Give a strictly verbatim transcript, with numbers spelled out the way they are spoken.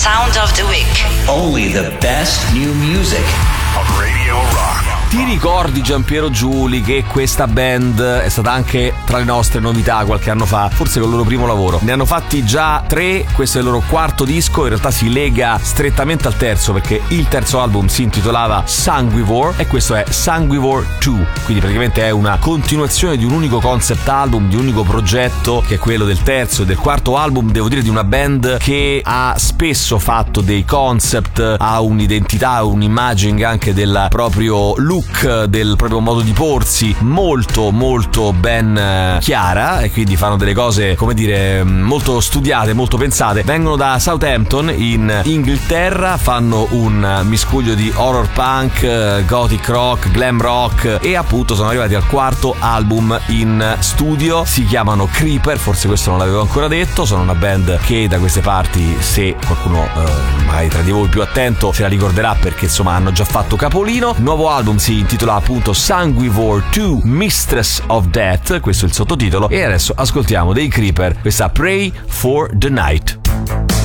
Sound of the Week. Only the best new music on Radio Rock. Ti ricordi, Giampiero Giuli, che questa band è stata anche tra le nostre novità qualche anno fa, forse col loro primo lavoro? Ne hanno fatti già tre, questo è il loro quarto disco, in realtà si lega strettamente al terzo perché il terzo album si intitolava Sanguivore e questo è Sanguivore due, quindi praticamente è una continuazione di un unico concept album, di un unico progetto che è quello del terzo e del quarto album, devo dire di una band che ha spesso fatto dei concept, ha un'identità, un'immagine anche del proprio look, del proprio modo di porsi molto molto ben chiara e quindi fanno delle cose, come dire, molto studiate, molto pensate. Vengono da Southampton in Inghilterra, fanno un miscuglio di horror punk, gothic rock, glam rock e appunto sono arrivati al quarto album in studio. Si chiamano Creeper, forse questo non l'avevo ancora detto. Sono una band che da queste parti, se qualcuno eh, magari tra di voi più attento se la ricorderà, perché insomma hanno già fatto capolino. Il nuovo album si intitola appunto Sanguivore due Mistress of Death, questo è il sottotitolo, e adesso ascoltiamo dei Creeper questa Pray for the Night.